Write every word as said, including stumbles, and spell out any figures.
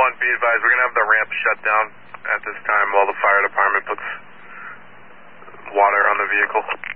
one, be advised, we're going to have the ramp shut down at this time while the fire department puts water on the vehicle.